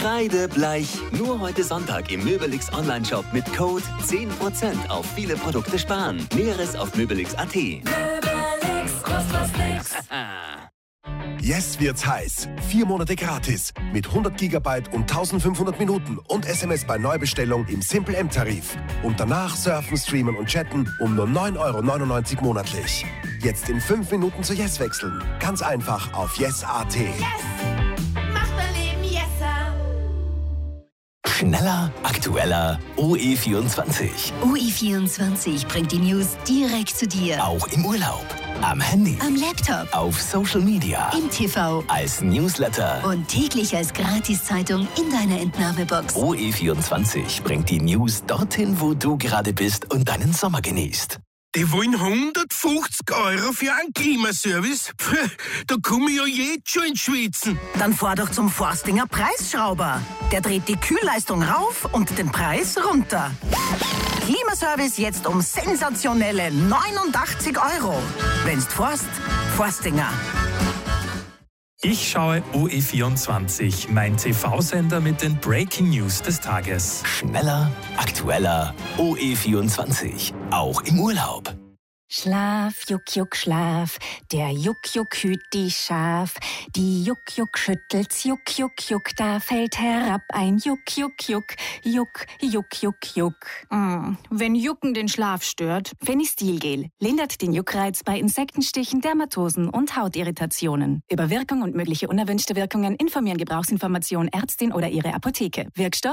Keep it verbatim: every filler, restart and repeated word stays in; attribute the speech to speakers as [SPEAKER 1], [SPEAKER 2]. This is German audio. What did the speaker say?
[SPEAKER 1] Kreidebleich. Nur heute Sonntag im Möbelix Online-Shop mit Code zehn Prozent auf viele Produkte sparen. Näheres auf möbelix punkt at.
[SPEAKER 2] Möbelix, kostet was nix.
[SPEAKER 3] Yes wird's heiß. Vier Monate gratis mit hundert Gigabyte und eintausendfünfhundert Minuten und S M S bei Neubestellung im Simple M-Tarif. Und danach surfen, streamen und chatten um nur neun Euro neunundneunzig monatlich. Jetzt in fünf Minuten zu Yes wechseln. Ganz einfach auf yes punkt at.
[SPEAKER 2] Yes! Macht mein Leben yesser!
[SPEAKER 4] Schneller, aktueller, O E vierundzwanzig.
[SPEAKER 5] O E vierundzwanzig bringt die News direkt zu dir.
[SPEAKER 4] Auch im Urlaub, am Handy,
[SPEAKER 5] Am Laptop,
[SPEAKER 4] auf Social Media,
[SPEAKER 5] im T V
[SPEAKER 4] als Newsletter.
[SPEAKER 5] und täglich als Gratiszeitung in deiner Entnahmebox.
[SPEAKER 4] O E vierundzwanzig bringt die News dorthin, wo du gerade bist und deinen Sommer genießt.
[SPEAKER 6] Die wollen hundertfünfzig Euro für einen Klimaservice? Pff, da komme ich ja jetzt schon ins Schwitzen.
[SPEAKER 7] Dann fahr doch zum Forstinger Preisschrauber. Der dreht die Kühlleistung rauf und den Preis runter. Klimaservice jetzt um sensationelle neunundachtzig Euro. Wenn's forst, Forstinger.
[SPEAKER 8] Ich schaue O E vierundzwanzig, mein T V-Sender mit den Breaking News des Tages.
[SPEAKER 4] Schneller, aktueller, O E vierundzwanzig. Auch im Urlaub.
[SPEAKER 9] Schlaf, Juck, Juck, Schlaf, der Juck, Juck hüt die Schaf. Die Juck, Juck schüttelt's, Juck, Juck, Juck, da fällt herab ein Juck, Juck, Juck, Juck, Juck, Juck, Juck. Mm, wenn Jucken den Schlaf stört, Fenistilgel lindert den Juckreiz bei Insektenstichen, Dermatosen und Hautirritationen. Über Wirkung und mögliche unerwünschte Wirkungen informieren Gebrauchsinformation Ärztin oder ihre Apotheke. Wirkstoff